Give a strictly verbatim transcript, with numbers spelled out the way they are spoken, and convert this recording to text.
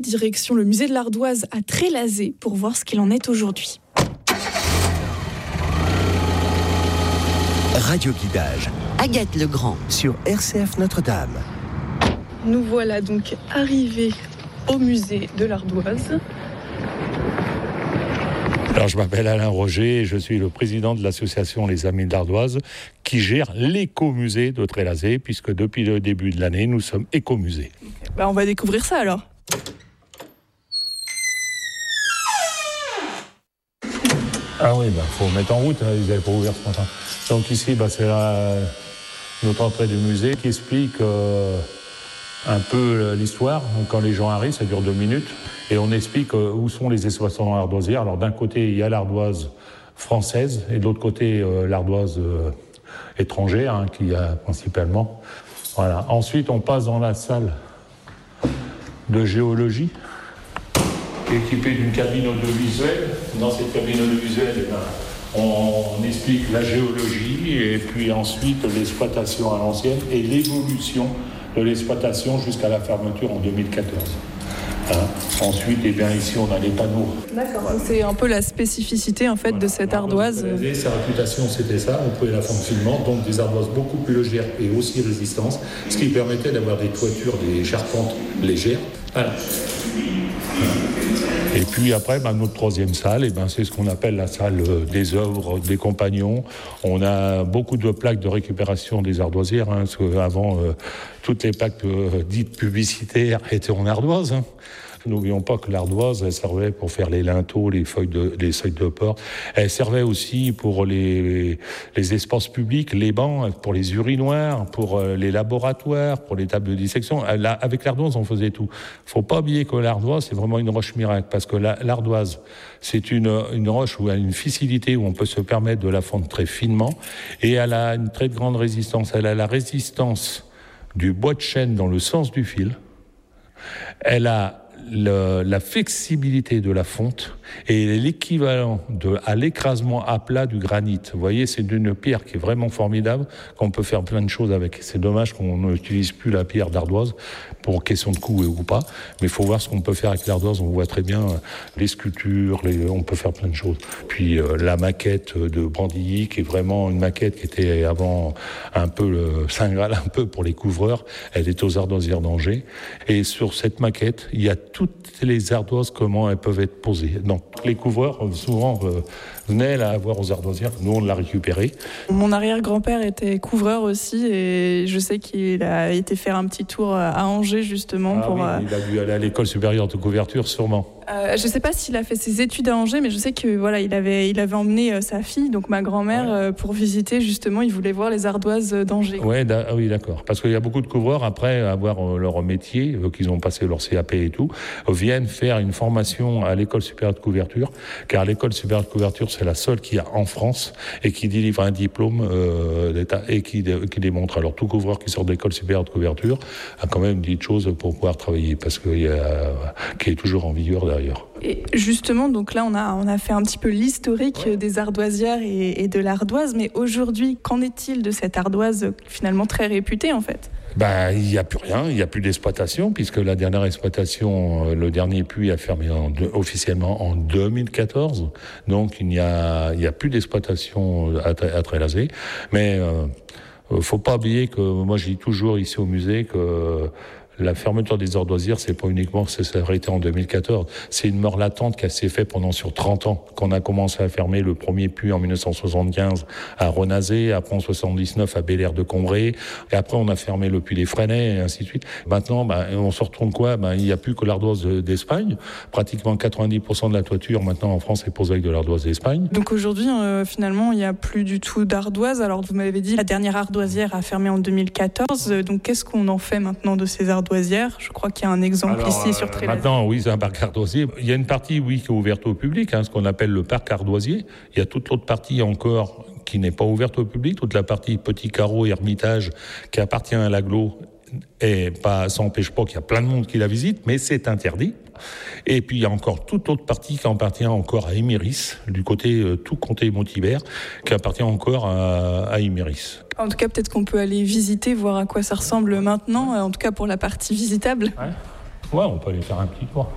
Direction le musée de l'Ardoise à Trélazé pour voir ce qu'il en est aujourd'hui. Radio Guidage. Agathe Legrand. Sur R C F Notre-Dame. Nous voilà donc arrivés au musée de l'Ardoise. Alors, je m'appelle Alain Roger et je suis le président de l'association Les Amis de l'Ardoise qui gère l'écomusée de Trélazé, puisque depuis le début de l'année, nous sommes écomusée. Bah, on va découvrir ça alors. Ah oui, il bah, faut mettre en route, ils n'avaient pas ouvert ce matin. Donc ici, bah, c'est la, notre entrée du musée qui explique euh, un peu l'histoire. Donc, quand les gens arrivent, ça dure deux minutes. Et on explique euh, où sont les exploitations ardoisières. Alors d'un côté, il y a l'ardoise française et de l'autre côté, euh, l'ardoise euh, étrangère, hein, qu'il y a principalement. Voilà. Ensuite, on passe dans la salle de géologie, équipée d'une cabine audiovisuelle. Dans cette cabine audiovisuelle, eh ben, on, on explique la géologie et puis ensuite l'exploitation à l'ancienne et l'évolution de l'exploitation jusqu'à la fermeture en deux mille quatorze. Hein. Ensuite, eh bien, ici, on a les panneaux. D'accord, c'est un peu la spécificité en fait voilà. de cette ardoise. Sa réputation, c'était ça, on pouvait la fonctionnement, donc des ardoises beaucoup plus légères et aussi résistantes, ce qui permettait d'avoir des toitures, des charpentes légères. Voilà. Et puis après, ben, notre troisième salle, eh ben, c'est ce qu'on appelle la salle des œuvres des compagnons. On a beaucoup de plaques de récupération des ardoisières, hein, parce qu'avant, euh, toutes les plaques euh, dites publicitaires étaient en ardoise. Hein. N'oublions pas que l'ardoise, elle servait pour faire les linteaux, les feuilles de, les seuils de porte. Elle servait aussi pour les, les espaces publics, les bancs, pour les urinoirs, pour les laboratoires, pour les tables de dissection. Là, avec l'ardoise, on faisait tout. Faut pas oublier que l'ardoise, c'est vraiment une roche miracle, parce que la, l'ardoise, c'est une, une roche où elle a une facilité, où on peut se permettre de la fondre très finement, et elle a une très grande résistance. Elle a la résistance du bois de chêne dans le sens du fil. Elle a Le, la flexibilité de la fonte et l'équivalent de, à l'écrasement à plat du granit. Vous voyez, c'est une pierre qui est vraiment formidable, qu'on peut faire plein de choses avec. C'est dommage qu'on n'utilise plus la pierre d'ardoise pour question de coût ou pas, mais il faut voir ce qu'on peut faire avec l'ardoise. On voit très bien les sculptures, les, on peut faire plein de choses. Puis euh, la maquette de Brandilly, qui est vraiment une maquette qui était avant un peu le Saint Graal, un peu pour les couvreurs. Elle est aux ardoisières d'Angers. Et sur cette maquette, il y a toutes les ardoises, comment elles peuvent être posées. Donc, les couvreurs, souvent, euh, venaient la voir aux ardoisières. Nous, on l'a récupérée. Mon arrière-grand-père était couvreur aussi et je sais qu'il a été faire un petit tour à Angers, justement. Ah, pour, oui, euh... il a dû aller à l'école supérieure de couverture, sûrement. Euh, je ne sais pas s'il a fait ses études à Angers, mais je sais que voilà, il avait, il avait emmené euh, sa fille, donc ma grand-mère, ouais. euh, pour visiter. Justement, il voulait voir les ardoises d'Angers. Ouais, da- ah oui, d'accord. Parce qu'il y a beaucoup de couvreurs, après avoir euh, leur métier, euh, qu'ils ont passé leur C A P et tout, euh, viennent faire une formation à l'école supérieure de couverture, car l'école supérieure de couverture, c'est la seule qu'il y a en France et qui délivre un diplôme euh, d'État et qui, de, qui démontre. Alors, tout couvreur qui sort de l'école supérieure de couverture a quand même dit choses pour pouvoir travailler, parce qu'il y a, qui est toujours en vigueur d'ailleurs. Et justement, donc là, on a, on a fait un petit peu l'historique ouais. des ardoisières et, et de l'ardoise, mais aujourd'hui, qu'en est-il de cette ardoise finalement très réputée en fait ? Ben, il n'y a plus rien, il n'y a plus d'exploitation, puisque la dernière exploitation, le dernier puits a fermé en deux, officiellement en deux mille quatorze, donc il n'y a, il n'y a plus d'exploitation à, à Trélazé, mais euh, faut pas oublier que moi je dis toujours ici au musée que la fermeture des ardoisières, c'est pas uniquement que ça s'est arrêté en deux mille quatorze. C'est une mort latente qui s'est faite pendant sur trente ans. Qu'on a commencé à fermer le premier puits en dix-neuf cent soixante-quinze à Renazé, après en soixante-dix-neuf à Bel-Air de Combray, et après on a fermé le puits des Fresnay, et ainsi de suite. Maintenant, ben, on se retourne quoi? Ben, il n'y a plus que l'ardoise d'Espagne. Pratiquement quatre-vingt-dix pour cent de la toiture maintenant en France est posée avec de l'ardoise d'Espagne. Donc aujourd'hui, euh, finalement, il n'y a plus du tout d'ardoise. Alors vous m'avez dit, la dernière ardoisière a fermé en deux mille quatorze. Donc qu'est-ce qu'on en fait maintenant de ces ardoisières? Je crois qu'il y a un exemple. Alors, ici sur Trélazé. Maintenant, oui, c'est un parc ardoisier. Il y a une partie, oui, qui est ouverte au public, hein, ce qu'on appelle le parc ardoisier. Il y a toute l'autre partie encore qui n'est pas ouverte au public, toute la partie Petit Carreau, Hermitage, qui appartient à l'agglo. Et pas, ça n'empêche pas qu'il y a plein de monde qui la visite, mais c'est interdit. Et puis il y a encore toute autre partie qui appartient encore à Iméris, du côté euh, tout comté Montibert, qui appartient encore à, à Iméris. En tout cas, peut-être qu'on peut aller visiter, voir à quoi ça ressemble maintenant, en tout cas pour la partie visitable. Ouais, ouais, on peut aller faire un petit tour.